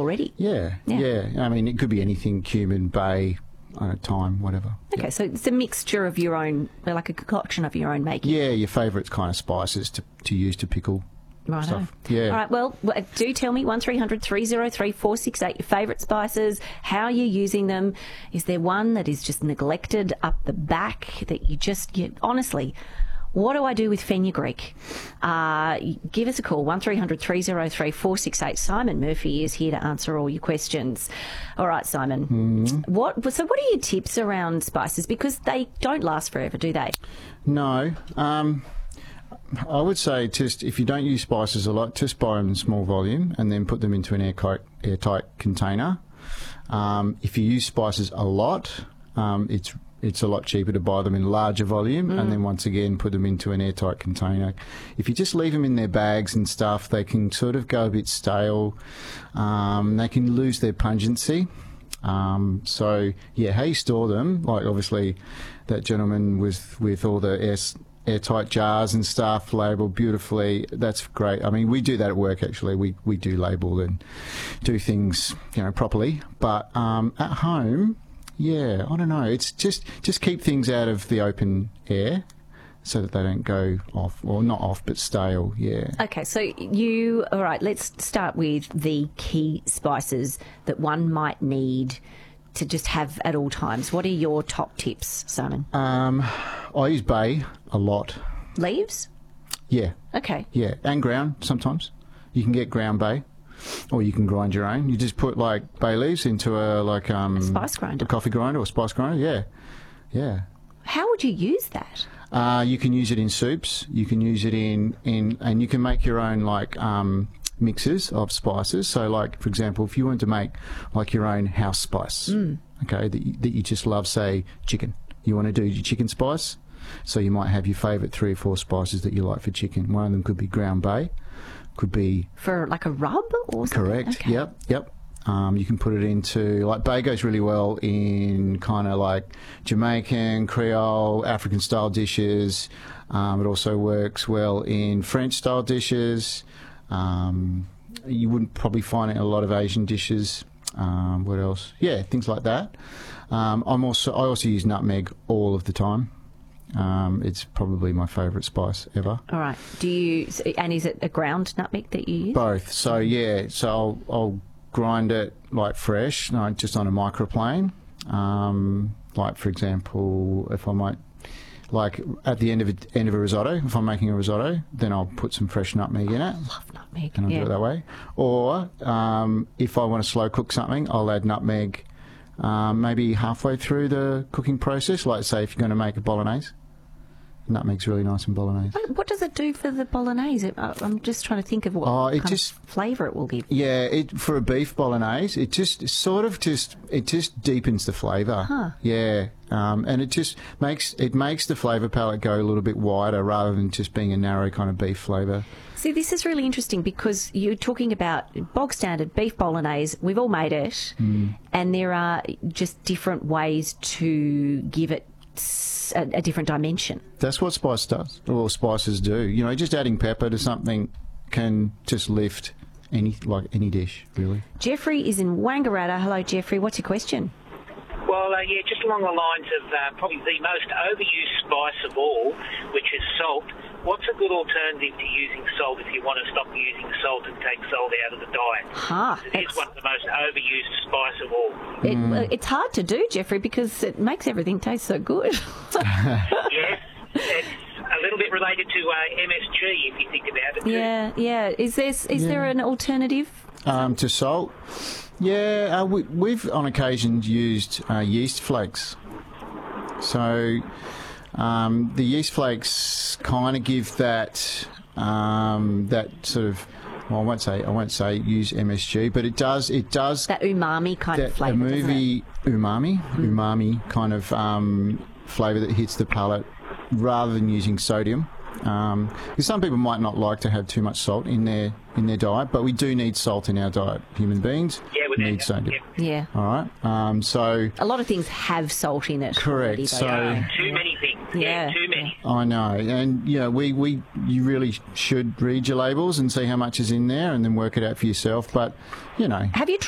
already. Yeah. I mean, it could be anything: cumin, bay, thyme, whatever. Okay, so it's a mixture of your own, like a concoction of your own making. Yeah, your favourite kind of spices to use to pickle stuff. Yeah. All right, well, do tell me, 1300 303 468, your favourite spices, how you're using them. Is there one that is just neglected up the back that honestly, what do I do with fenugreek? Give us a call, 1300 303 468. Simon Murphy is here to answer all your questions. All right, Simon. Mm-hmm. What are your tips around spices? Because they don't last forever, do they? No. I would say just if you don't use spices a lot, just buy them in small volume and then put them into an airtight container. If you use spices a lot, it's a lot cheaper to buy them in larger volume and then once again put them into an airtight container. If you just leave them in their bags and stuff, they can sort of go a bit stale. They can lose their pungency. So, yeah, how you store them, like obviously that gentleman with all the airtight jars and stuff labelled beautifully, that's great. I mean, we do that at work actually. We do label and do things, properly. But at home, yeah, I don't know. It's just keep things out of the open air so that they don't go off, or not off, but stale, yeah. Okay, so all right, let's start with the key spices that one might need to just have at all times. What are your top tips, Simon? I use bay a lot. Leaves? Yeah. Okay. Yeah, and ground sometimes. You can get ground bay, or you can grind your own. You just put like bay leaves into a spice grinder, a coffee grinder or spice grinder. Yeah. How would you use that? You can use it in soups. You can use it in and you can make your own mixes of spices. So, like for example, if you want to make like your own house spice, okay, that you just love, say chicken. You want to do your chicken spice, so you might have your favourite 3 or 4 spices that you like for chicken. One of them could be ground bay, could be for like a rub or something. Correct. Okay. Yep. You can put it into, like, bay goes really well in kind of like Jamaican, Creole, African style dishes. It also works well in French style dishes. You wouldn't probably find it in a lot of Asian dishes. What else? Yeah, things like that. I also use nutmeg all of the time. It's probably my favourite spice ever. All right. And is it a ground nutmeg that you use? Both. So yeah. So I'll grind it like fresh, just on a microplane. Like for example, if I might, like at the end of a risotto, if I'm making a risotto, then I'll put some fresh nutmeg in it. I love nutmeg. And I'll do it that way. Or if I want to slow cook something, I'll add nutmeg maybe halfway through the cooking process. Like say if you're going to make a bolognese, nutmeg's really nice in bolognese. What does it do for the bolognese? I'm just trying to think of what kind of flavour it will give. Yeah, for a beef bolognese, it just deepens the flavour. Huh. Yeah, and it just makes the flavour palette go a little bit wider rather than just being a narrow kind of beef flavour. See, this is really interesting because you're talking about bog standard beef bolognese. We've all made it, and there are just different ways to give it a different dimension. That's what spices do. Just adding pepper to something can just lift any dish, really. Jeffrey is in Wangaratta. Hello, Jeffrey. What's your question? Well, just along the lines of probably the most overused spice of all, which is salt. What's a good alternative to using salt if you want to stop using salt and take salt out of the diet? It is one of the most overused spice of all. It's hard to do, Jeffrey, because it makes everything taste so good. Yes, it's a little bit related to MSG if you think about it too. Yeah. Is there an alternative? To salt? Yeah, we've on occasion used yeast flakes. So the yeast flakes kind of give that sort of, well, I won't say use MSG, but it does that umami kind of flavour. Umami kind of flavour that hits the palate rather than using sodium. Because some people might not like to have too much salt in their diet, but we do need salt in our diet. Human beings need sodium. Yeah. All right. So a lot of things have salt in it. Correct. Already, too many things. Yeah. Too many. I know, and you really should read your labels and see how much is in there, and then work it out for yourself. But have you